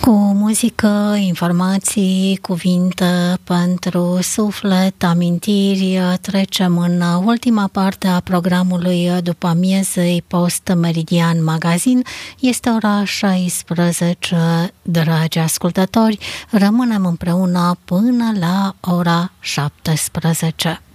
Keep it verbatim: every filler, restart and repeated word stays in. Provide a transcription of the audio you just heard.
Cu muzică, informații, cuvinte pentru suflet, amintiri, trecem în ultima parte a programului după amiezei Post-Meridian Magazin. Este ora șaisprezece, dragi ascultători, rămânem împreună până la ora șaptesprezece.